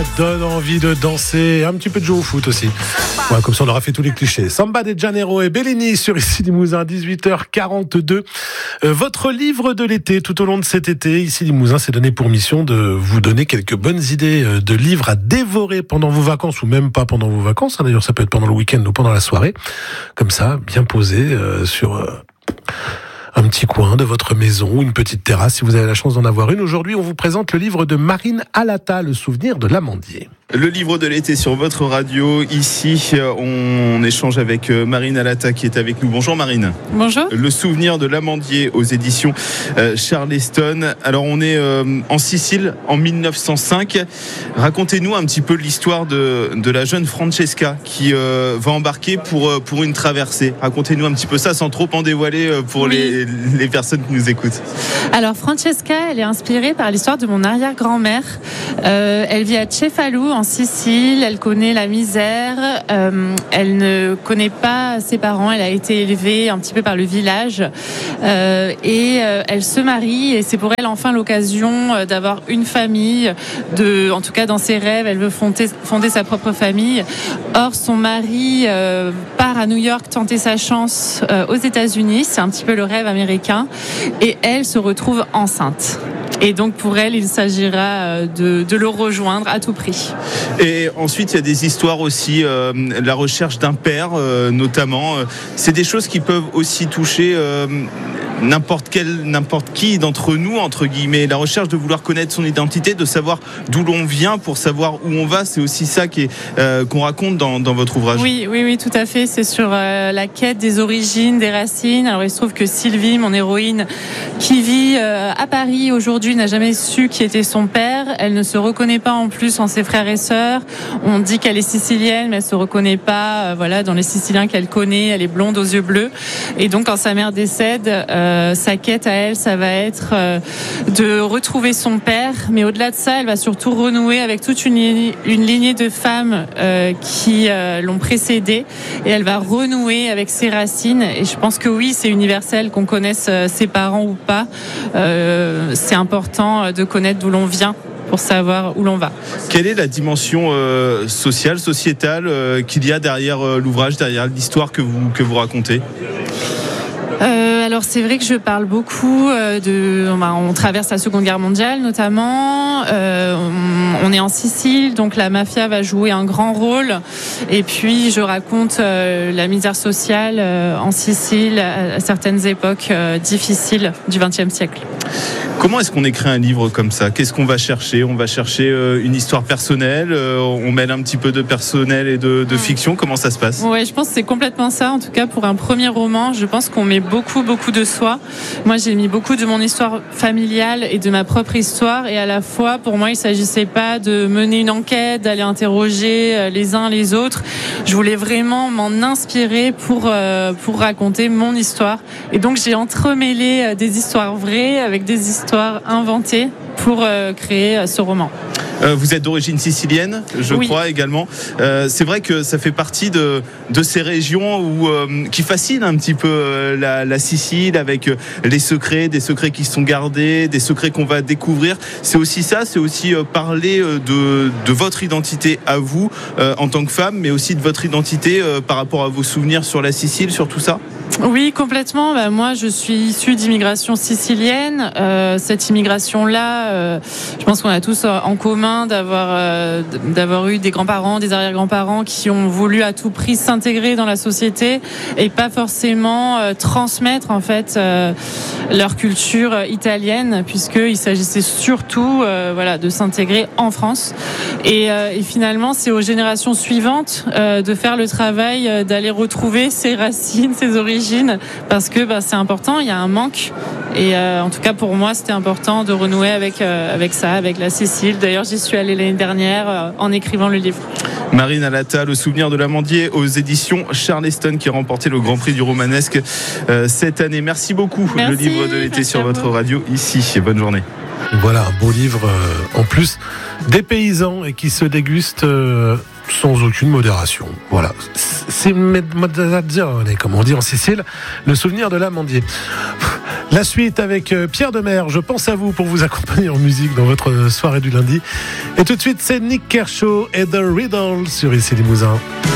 Donne envie de danser, un petit peu de jouer au foot aussi. Ouais, comme ça on aura fait tous les clichés. Samba de Janeiro et Bellini sur Ici Limousin, 18h42. Votre livre de l'été, tout au long de cet été, Ici Limousin s'est donné pour mission de vous donner quelques bonnes idées de livres à dévorer pendant vos vacances, ou même pas pendant vos vacances. D'ailleurs, ça peut être pendant le week-end ou pendant la soirée. Comme ça, bien posé sur un petit coin de votre maison ou une petite terrasse si vous avez la chance d'en avoir une. Aujourd'hui, on vous présente le livre de Marine Alata, Le souvenir de l'Amandier. Le livre de l'été sur votre radio. Ici, on échange avec Marine Alata qui est avec nous. Bonjour Marine. Bonjour. Le souvenir de l'Amandier aux éditions Charleston. Alors on est en Sicile en 1905. Racontez-nous un petit peu l'histoire de la jeune Francesca qui va embarquer pour une traversée. Racontez-nous un petit peu ça sans trop en dévoiler pour les personnes qui nous écoutent. Alors Francesca, elle est inspirée par l'histoire de mon arrière-grand-mère. Elle vit à Cefalù en Sicile, elle connaît la misère, elle ne connaît pas ses parents, elle a été élevée un petit peu par le village et elle se marie et c'est pour elle enfin l'occasion d'avoir une famille, en tout cas dans ses rêves, elle veut fonder sa propre famille. Or son mari part à New York tenter sa chance aux États-Unis, c'est un petit peu le rêve américain et elle se retrouve enceinte. Et donc pour elle, il s'agira de le rejoindre à tout prix. Et ensuite, il y a des histoires aussi, la recherche d'un père notamment. C'est des choses qui peuvent aussi toucher n'importe qui d'entre nous, entre guillemets. La recherche de vouloir connaître son identité, de savoir d'où l'on vient pour savoir où on va, c'est aussi ça qu'on raconte dans votre ouvrage. Oui, tout à fait. C'est sur la quête des origines, des racines. Alors il se trouve que Sylvie, mon héroïne, qui vit à Paris aujourd'hui, n'a jamais su qui était son père. Elle ne se reconnaît pas en plus en ses frères et sœurs. On dit qu'elle est sicilienne, mais elle se reconnaît pas dans les Siciliens qu'elle connaît. Elle est blonde aux yeux bleus. Et donc quand sa mère décède, sa quête à elle, ça va être de retrouver son père. Mais au-delà de ça, elle va surtout renouer avec toute une lignée de femmes qui l'ont précédée. Et elle va renouer avec ses racines. Et je pense que oui, c'est universel qu'on connaisse ses parents ou pas. C'est important de connaître d'où l'on vient pour savoir où l'on va. Quelle est la dimension sociale, sociétale qu'il y a derrière l'ouvrage, derrière l'histoire que vous racontez ? Alors c'est vrai que je parle beaucoup on traverse la Seconde Guerre mondiale notamment, on est en Sicile, donc la mafia va jouer un grand rôle, et puis je raconte la misère sociale en Sicile à certaines époques difficiles du XXe siècle. Comment est-ce qu'on écrit un livre comme ça ? Qu'est-ce qu'on va chercher ? On va chercher une histoire personnelle, on mêle un petit peu de personnel et de fiction. Comment ça se passe ? Ouais, je pense que c'est complètement ça. En tout cas, pour un premier roman, je pense qu'on met beaucoup de soi. Moi, j'ai mis beaucoup de mon histoire familiale et de ma propre histoire. Et à la fois, pour moi, il s'agissait pas de mener une enquête, d'aller interroger les uns les autres. Je voulais vraiment m'en inspirer pour raconter mon histoire. Et donc, j'ai entremêlé des histoires vraies avec des histoires inventées pour créer ce roman. Vous êtes d'origine sicilienne, je crois également. C'est vrai que ça fait partie de ces régions qui fascinent un petit peu la Sicile, avec les secrets, des secrets qui sont gardés, des secrets qu'on va découvrir. C'est aussi ça, c'est aussi parler de votre identité à vous en tant que femme, mais aussi de votre identité par rapport à vos souvenirs sur la Sicile, sur tout ça. Oui, complètement. Moi, je suis issue d'immigration sicilienne. Cette immigration-là, je pense qu'on a tous en commun d'avoir eu des grands-parents, des arrière-grands-parents qui ont voulu à tout prix s'intégrer dans la société et pas forcément transmettre en fait leur culture italienne, puisqu'il s'agissait surtout de s'intégrer en France. Et finalement, c'est aux générations suivantes de faire le travail d'aller retrouver ses racines, ses origines, parce que c'est important, il y a un manque. Et en tout cas pour moi c'était important de renouer avec ça, avec la Sicile. D'ailleurs j'y suis allée l'année dernière en écrivant le livre. Marine Alata, Le souvenir de l'Amandier aux éditions Charleston, qui a remporté le Grand Prix du romanesque cette année. Merci beaucoup. Merci, le livre de l'été sur votre radio ici. Bonne journée. Voilà un beau livre en plus des paysans et qui se déguste sans aucune modération. Voilà, c'est moderazione, comme on dit en Sicile, le souvenir de l'Amandier. La suite avec Pierre Demers, je pense à vous pour vous accompagner en musique dans votre soirée du lundi. Et tout de suite, c'est Nick Kershaw et The Riddle sur ici Limousin.